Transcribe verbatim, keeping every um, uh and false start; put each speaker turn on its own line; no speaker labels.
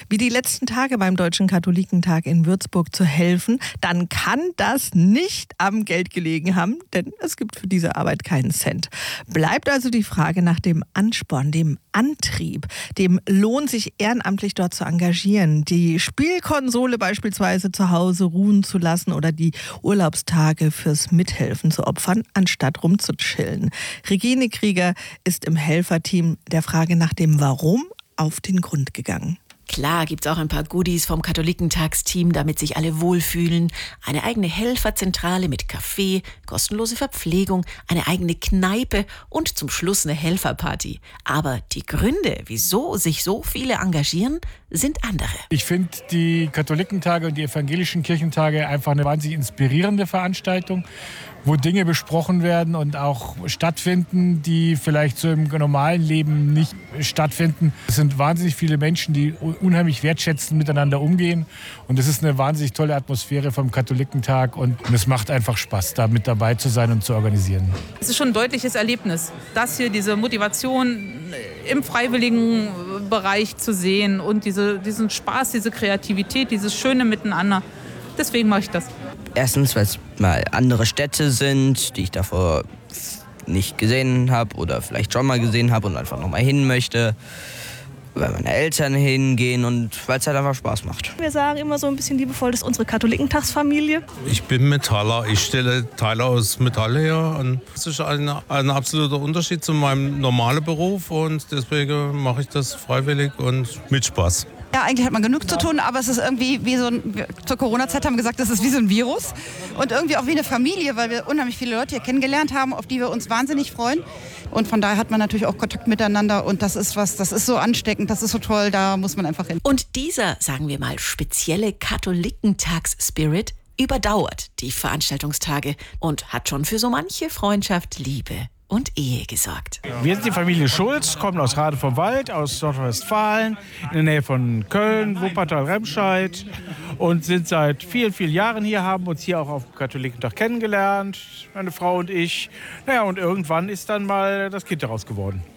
wie die letzten Tage beim Deutschen Katholikentag in Würzburg zu helfen, dann kann das nicht am Geld gelegen haben, denn es gibt für diese Arbeit keinen Cent. Bleibt also die Frage nach dem Ansporn, dem Antrieb, dem Lohn, sich ehrenamtlich dort zu engagieren, die Spielkonsole beispielsweise zu Hause ruhen zu lassen oder die Urlaubstage fürs Mithelfen zu opfern, anstatt rumzuchillen. Regine Krieger ist im Helferteam der Frage nach dem Warum auf den Grund gegangen.
Klar gibt's auch ein paar Goodies vom Katholikentagsteam, damit sich alle wohlfühlen. Eine eigene Helferzentrale mit Kaffee, kostenlose Verpflegung, eine eigene Kneipe und zum Schluss eine Helferparty. Aber die Gründe, wieso sich so viele engagieren, sind andere.
Ich finde die Katholikentage und die evangelischen Kirchentage einfach eine wahnsinnig inspirierende Veranstaltung, wo Dinge besprochen werden und auch stattfinden, die vielleicht so im normalen Leben nicht stattfinden. Es sind wahnsinnig viele Menschen, die unheimlich wertschätzend miteinander umgehen. Und es ist eine wahnsinnig tolle Atmosphäre vom Katholikentag. Und es macht einfach Spaß, da mit dabei zu sein und zu organisieren.
Es ist schon ein deutliches Erlebnis, das hier, diese Motivation im freiwilligen Bereich zu sehen und diese, diesen Spaß, diese Kreativität, dieses schöne Miteinander. Deswegen mache ich das.
Erstens, weil es mal andere Städte sind, die ich davor nicht gesehen habe oder vielleicht schon mal gesehen habe und einfach noch mal hin möchte. Weil meine Eltern hingehen und weil es halt einfach Spaß macht.
Wir sagen immer so ein bisschen liebevoll, das ist unsere Katholikentagsfamilie.
Ich bin Metaller, ich stelle Teile aus Metall her. Und das ist ein, ein absoluter Unterschied zu meinem normalen Beruf und deswegen mache ich das freiwillig und mit Spaß.
Ja, eigentlich hat man genug zu tun, aber es ist irgendwie wie so ein, zur Corona-Zeit haben wir gesagt, das ist wie so ein Virus und irgendwie auch wie eine Familie, weil wir unheimlich viele Leute hier kennengelernt haben, auf die wir uns wahnsinnig freuen. Und von daher hat man natürlich auch Kontakt miteinander und das ist was, das ist so ansteckend, das ist so toll, da muss man einfach hin.
Und dieser, sagen wir mal, spezielle Katholikentags-Spirit überdauert die Veranstaltungstage und hat schon für so manche Freundschaft, Liebe und Ehe gesorgt.
Wir sind die Familie Schulz, kommen aus Rade vom Wald, aus Nordrhein-Westfalen, in der Nähe von Köln, Wuppertal, Remscheid und sind seit vielen, vielen Jahren hier, haben uns hier auch auf dem Katholikentag kennengelernt, meine Frau und ich. Naja, und irgendwann ist dann mal das Kind daraus geworden.